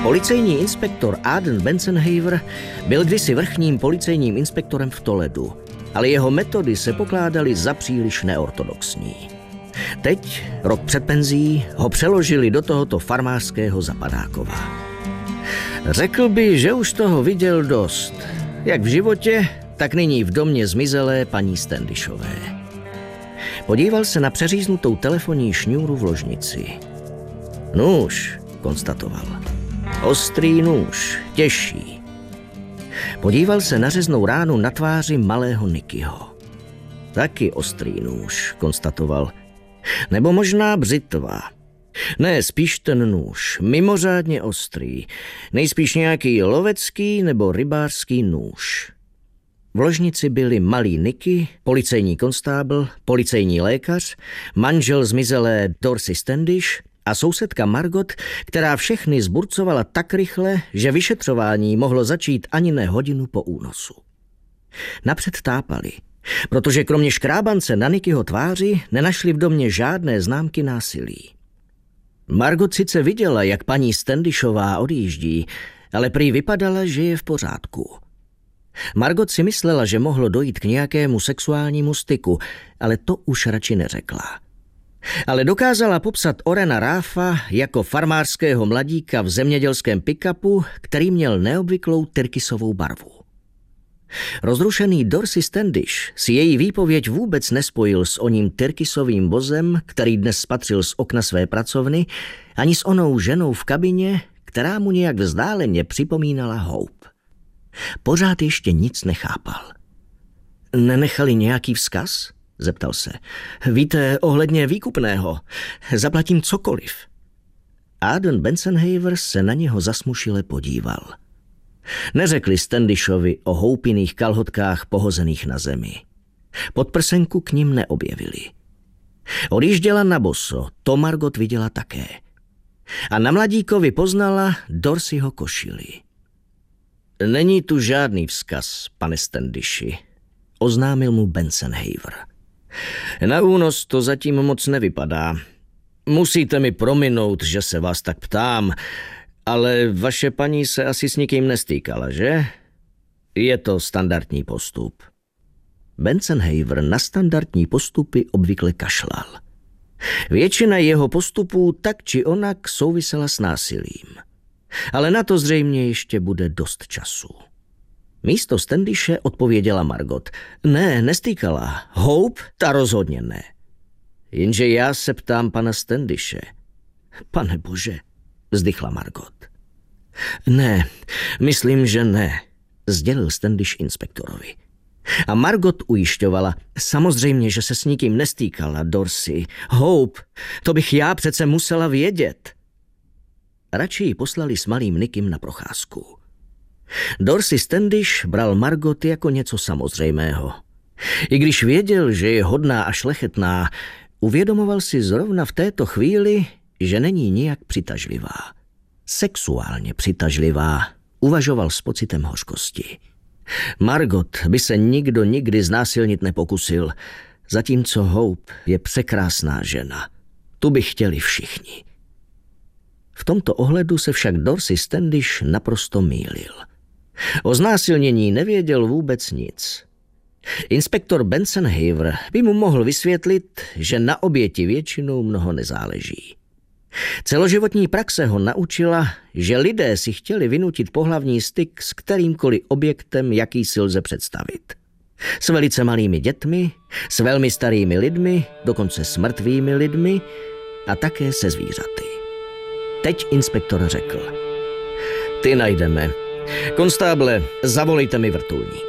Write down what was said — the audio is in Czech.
Policejní inspektor Aden Bensenhaver byl kdysi vrchním policejním inspektorem v Toledu, ale jeho metody se pokládaly za příliš neortodoxní. Teď, rok před penzí, ho přeložili do tohoto farmářského Zapadákova. Řekl by, že už toho viděl dost, jak v životě, tak nyní v domě zmizelé paní Standishové. Podíval se na přeříznutou telefonní šňůru v ložnici. Nůž, konstatoval. Ostrý nůž, těžší. Podíval se na řeznou ránu na tváři malého Nickyho. Taky ostrý nůž, konstatoval. Nebo možná břitva. Ne, spíš ten nůž, mimořádně ostrý. Nejspíš nějaký lovecký nebo rybářský nůž. V ložnici byli malý Nicky, policejní konstábl, policejní lékař, manžel zmizelé Dorsey Standish a sousedka Margot, která všechny zburcovala tak rychle, že vyšetřování mohlo začít ani ne hodinu po únosu. Napřed tápali, protože kromě škrábance na Nickyho tváři nenašli v domě žádné známky násilí. Margot sice viděla, jak paní Standishová odjíždí, ale prý vypadala, že je v pořádku. Margot si myslela, že mohlo dojít k nějakému sexuálnímu styku, ale to už radši neřekla. Ale dokázala popsat Orena Raffa jako farmářského mladíka v zemědělském pick-upu, který měl neobvyklou tyrkysovou barvu. Rozrušený Dorsey Standish si její výpověď vůbec nespojil s oním tyrkysovým vozem, který dnes spatřil z okna své pracovny, ani s onou ženou v kabině, která mu nějak vzdáleně připomínala Hope. Pořád ještě nic nechápal. Nenechali nějaký vzkaz? Zeptal se. Víte, ohledně výkupného. Zaplatím cokoliv. Aden Bensenhaver se na něho zasmušile podíval. Neřekli Standishovi o houpiných kalhotkách pohozených na zemi. Podprsenku k nim neobjevili. Odjížděla na boso, to Margot viděla také. A na mladíkovi poznala Dorseyho košili. Není tu žádný vzkaz, pane Standishi, oznámil mu Bensenhaver. Na únos to zatím moc nevypadá. Musíte mi prominout, že se vás tak ptám, ale vaše paní se asi s nikým nestýkala, že? Je to standardní postup. Bensenhaver na standardní postupy obvykle kašlal. Většina jeho postupů tak či onak souvisela s násilím. Ale na to zřejmě ještě bude dost času. Místo Standishe odpověděla Margot. Ne, nestýkala. Hope? Ta rozhodně ne. Jenže já se ptám pana Standishe. Pane bože, vzdychla Margot. Ne, myslím, že ne, sdělil Standish inspektorovi. A Margot ujišťovala, samozřejmě, že se s nikým nestýkala, Dorsey. Hope, to bych já přece musela vědět. Radši ji poslali s malým Nickym na procházku. Dorsey Standish bral Margot jako něco samozřejmého. I když věděl, že je hodná a šlechetná, uvědomoval si zrovna v této chvíli, že není nijak přitažlivá. Sexuálně přitažlivá, uvažoval s pocitem hořkosti. Margot by se nikdo nikdy znásilnit nepokusil, zatímco Hope je překrásná žena. Tu by chtěli všichni. V tomto ohledu se však Dorsey Standish naprosto mýlil. O znásilnění nevěděl vůbec nic. Inspektor Bensenhaver by mu mohl vysvětlit, že na oběti většinou mnoho nezáleží. Celoživotní praxe ho naučila, že lidé si chtěli vynutit pohlavní styk s kterýmkoliv objektem, jaký si lze představit. S velice malými dětmi, s velmi starými lidmi, dokonce s mrtvými lidmi a také se zvířaty. Teď inspektor řekl. Ty najdeme. Konstáble, zavolejte mi vrtulník.